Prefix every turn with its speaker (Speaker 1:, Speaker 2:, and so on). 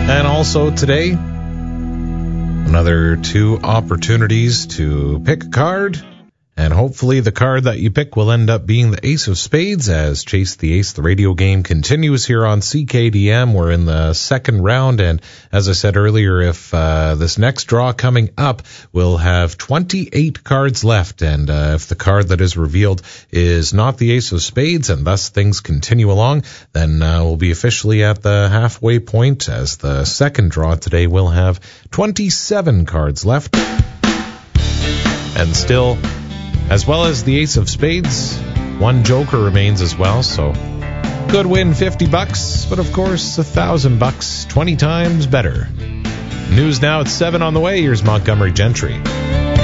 Speaker 1: And also today, another 2 opportunities to pick a card. And hopefully the card that you pick will end up being the Ace of Spades as Chase the Ace, the radio game, continues here on CKDM. We're in the second round, and as I said earlier, if this next draw coming up, we'll have 28 cards left, and if the card that is revealed is not the Ace of Spades, and thus things continue along, then we'll be officially at the halfway point, as the second draw today will have 27 cards left. And still, as well as the Ace of Spades, 1 joker remains as well, so could win $50, but of course $1,000, 20 times better. News now at 7 on the way. Here's Montgomery Gentry.